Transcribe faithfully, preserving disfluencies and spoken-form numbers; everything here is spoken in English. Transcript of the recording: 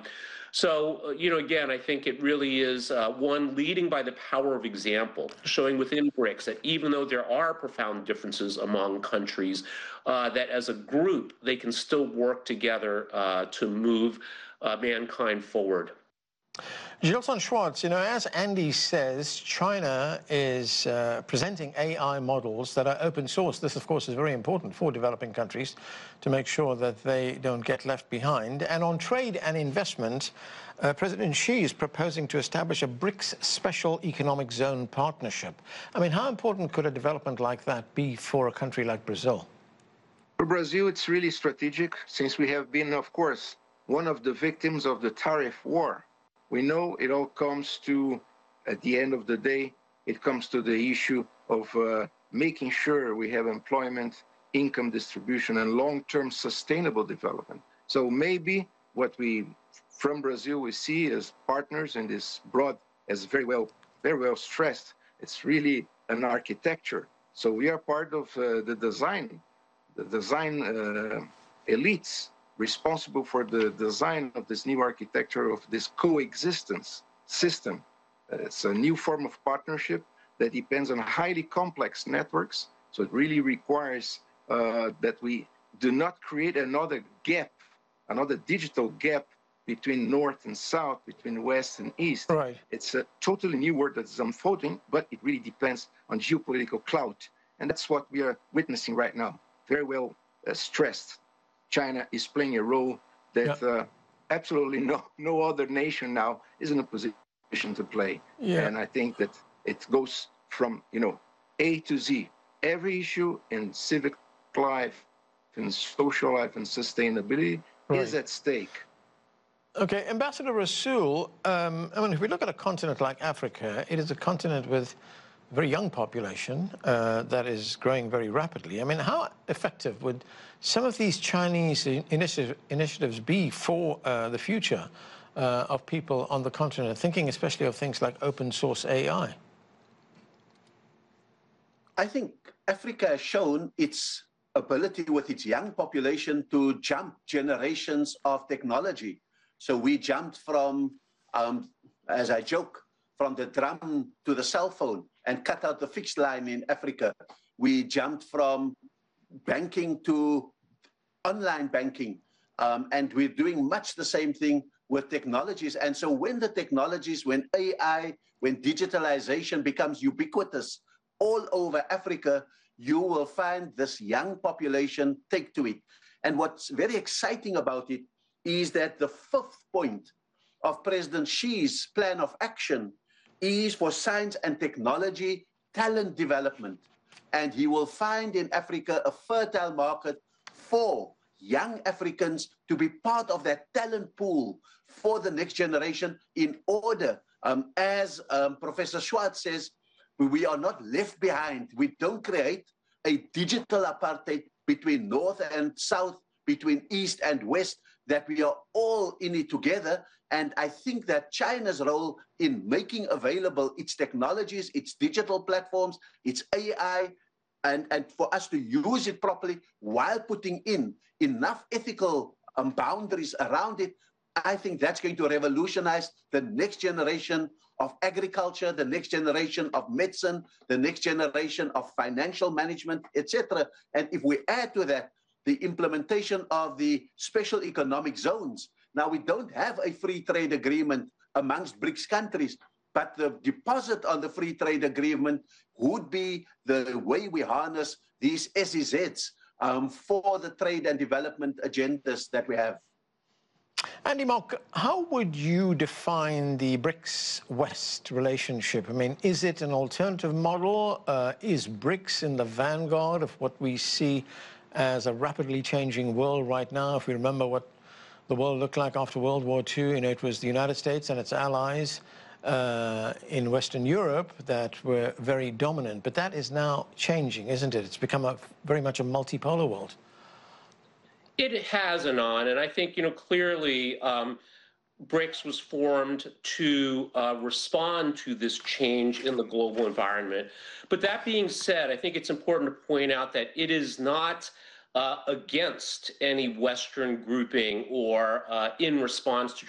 so, uh, you know, again, I think it really is uh, one leading by the power of example, showing within BRICS that even though there are profound differences among countries, uh, that as a group they can still work together uh, to move uh, mankind forward. Gilson Schwartz, you know, as Andy says, China is uh, presenting A I models that are open source. This, of course, is very important for developing countries to make sure that they don't get left behind. And on trade and investment, uh, President Xi is proposing to establish a BRICS Special Economic Zone partnership. I mean, how important could a development like that be for a country like Brazil? For Brazil, it's really strategic, since we have been, of course, one of the victims of the tariff war. We know it all comes to, at the end of the day, it comes to the issue of uh, making sure we have employment, income distribution, and long-term sustainable development. So maybe what we, from Brazil, we see as partners in this broad, as very well, very well stressed, it's really an architecture. So we are part of uh, the design, the design uh, elites responsible for the design of this new architecture of this coexistence system. It's a new form of partnership that depends on highly complex networks. So it really requires uh, that we do not create another gap, another digital gap between North and South, between West and East. Right. It's a totally new world that is unfolding, but it really depends on geopolitical clout. And that's what we are witnessing right now, very well uh, stressed. China is playing a role that yeah. uh, absolutely no, no other nation now is in a position to play. Yeah. And I think that it goes from, you know, A to Z. Every issue in civic life, in social life, and sustainability right. is at stake. Okay, Ambassador Rasool, um, I mean, if we look at a continent like Africa, it is a continent with a very young population uh, that is growing very rapidly. I mean, how effective would some of these Chinese initiative, initiatives be for uh, the future uh, of people on the continent, thinking especially of things like open source A I? I think Africa has shown its ability with its young population to jump generations of technology. So we jumped from, um, as I joke, from the drum to the cell phone and cut out the fixed line in Africa. We jumped from banking to online banking. Um, and we're doing much the same thing with technologies. And so when the technologies, when A I, when digitalization becomes ubiquitous all over Africa, you will find this young population take to it. And what's very exciting about it is that the fifth point of President Xi's plan of action is for science and technology talent development. And he will find in Africa a fertile market for young Africans to be part of that talent pool for the next generation in order, um, as um, Professor Schwartz says, we are not left behind. We don't create a digital apartheid between North and South, between East and West, that we are all in it together. And I think that China's role in making available its technologies, its digital platforms, its A I, and, and for us to use it properly while putting in enough ethical um, boundaries around it, I think that's going to revolutionize the next generation of agriculture, the next generation of medicine, the next generation of financial management, et cetera. And if we add to that the implementation of the special economic zones, now we don't have a free trade agreement amongst BRICS countries, but the deposit on the free trade agreement would be the way we harness these S E Zs um, for the trade and development agendas that we have. Andy Mok, how would you define the BRICS-West relationship? I mean, is it an alternative model? Uh, is BRICS in the vanguard of what we see as a rapidly changing world right now? If we remember what the world looked like after World War Two, you know, it was the United States and its allies uh, in Western Europe that were very dominant. But that is now changing, isn't it? It's become a, very much a multipolar world. It has, Anand, and I think, you know, clearly um, BRICS was formed to uh, respond to this change in the global environment. But that being said, I think it's important to point out that it is not uh, against any Western grouping or uh, in response to